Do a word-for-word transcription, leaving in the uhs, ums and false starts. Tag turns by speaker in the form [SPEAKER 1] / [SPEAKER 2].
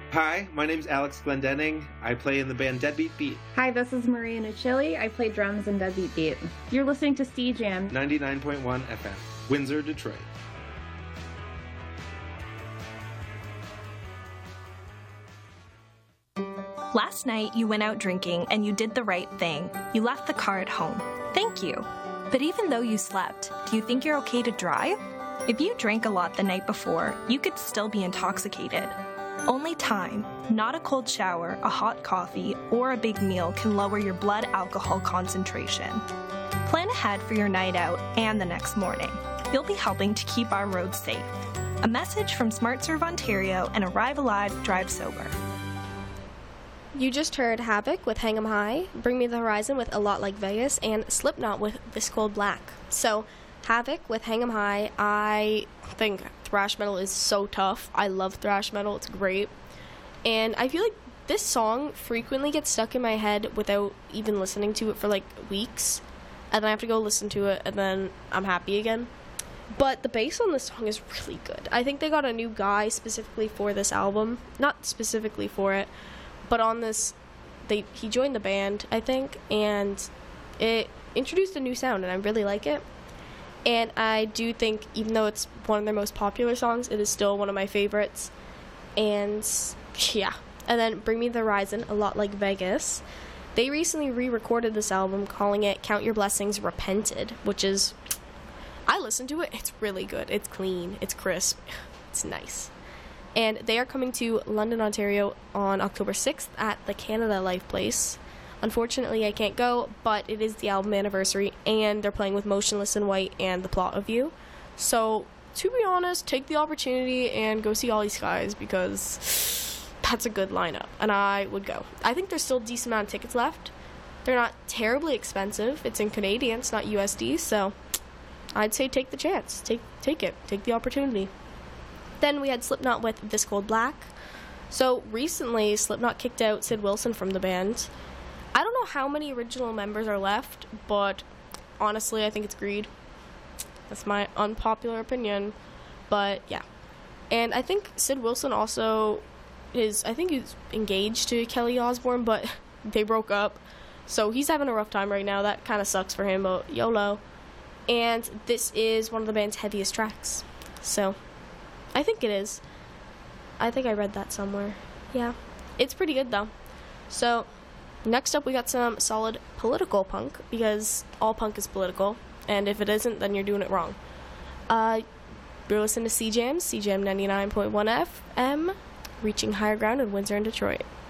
[SPEAKER 1] Hi, my name's Alex Glendenning. I play in the band Deadbeat Beat.
[SPEAKER 2] Hi, this is Maria Nucilli. I play drums in Deadbeat Beat. You're listening to C Jam
[SPEAKER 1] ninety-nine point one F M, Windsor, Detroit.
[SPEAKER 3] Last night, you went out drinking and you did the right thing. You left the car at home. Thank you. But even though you slept, do you think you're okay to drive? If you drank a lot the night before, you could still be intoxicated. Only time, not a cold shower, a hot coffee, or a big meal can lower your blood alcohol concentration. Plan ahead for your night out and the next morning. You'll be helping to keep our roads safe. A message from SmartServe Ontario and Arrive Alive, Drive Sober.
[SPEAKER 4] You just heard Havoc with Hang 'em High, Bring Me the Horizon with A Lot Like Vegas, and Slipknot with This Cold Black. So, Havoc with Hang 'em High, I think thrash metal is so tough. I love thrash metal, it's great. And I feel like this song frequently gets stuck in my head without even listening to it for like weeks. And then I have to go listen to it, and then I'm happy again. But the bass on this song is really good. I think they got a new guy specifically for this album. Not specifically for it, but on this, they he joined the band, I think, and it introduced a new sound, and I really like it. And I do think, even though it's one of their most popular songs, it is still one of my favorites. And, yeah. And then Bring Me the Horizon, A Lot Like Vegas. They recently re-recorded this album, calling it Count Your Blessings Repented, which is, I listened to it, it's really good. It's clean, it's crisp, it's nice. And they are coming to London, Ontario on October sixth at the Canada Life Place. Unfortunately, I can't go, but it is the album anniversary, and they're playing with Motionless in White and The Plot of You. So, to be honest, take the opportunity and go see All These Skies, because that's a good lineup, and I would go. I think there's still a decent amount of tickets left. They're not terribly expensive. It's in Canadian, it's not U S D, so I'd say take the chance. Take take it. Take the opportunity. Then we had Slipknot with This Cold Black. So, recently, Slipknot kicked out Sid Wilson from the band. I don't know how many original members are left, but honestly, I think it's greed. That's my unpopular opinion, but yeah. And I think Sid Wilson also is, I think he's engaged to Kelly Osbourne, but they broke up. So he's having a rough time right now. That kind of sucks for him, but YOLO. And this is one of the band's heaviest tracks. So I think it is. I think I read that somewhere. Yeah. It's pretty good, though. So next up, we got some solid political punk, because all punk is political, and if it isn't, then you're doing it wrong. Uh, you're listening to C Jam, C Jam ninety-nine point one F M, reaching higher ground in Windsor and Detroit.